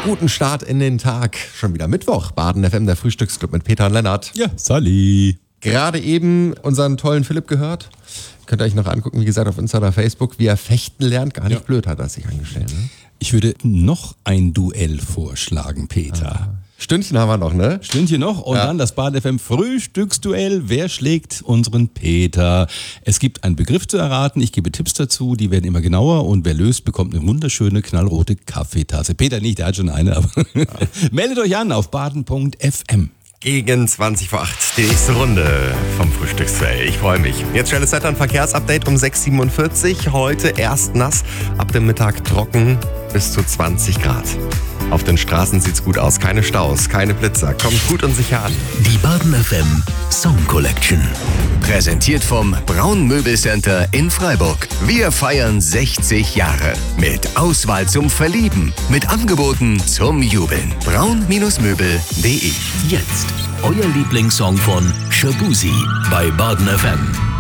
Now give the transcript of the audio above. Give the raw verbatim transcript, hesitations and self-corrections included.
Guten Start in den Tag. Schon wieder Mittwoch. Baden F M, der Frühstücksclub mit Peter und Lennart. Ja, Sally. Gerade eben unseren tollen Philipp gehört. Könnt ihr euch noch angucken, wie gesagt, auf Insta oder Facebook, wie er fechten lernt. Gar nicht Ja. blöd hat er sich angestellt. Ne? Ich würde noch ein Duell vorschlagen, Peter. Ah. Stündchen haben wir noch, ne? Stündchen noch und Ja. dann das Baden F M Frühstücksduell. Wer schlägt unseren Peter? Es gibt einen Begriff zu erraten. Ich gebe Tipps dazu. Die werden immer genauer und wer löst, bekommt eine wunderschöne knallrote Kaffeetasse. Peter nicht, der hat schon eine, aber meldet euch an auf baden punkt f m. Gegen zwanzig vor acht, die nächste Runde vom Frühstücksduell. Ich freue mich. Jetzt schnelles Wetter- und Verkehrsupdate um sechs Uhr siebenundvierzig. Heute erst nass, ab dem Mittag trocken bis zu zwanzig Grad. Auf den Straßen sieht's gut aus. Keine Staus, keine Blitzer. Kommt gut und sicher an. Die Baden F M Song Collection. Präsentiert vom Braun Möbelcenter in Freiburg. Wir feiern sechzig Jahre. Mit Auswahl zum Verlieben. Mit Angeboten zum Jubeln. braun Möbel punkt de. Jetzt euer Lieblingssong von Shabuzi bei Baden F M.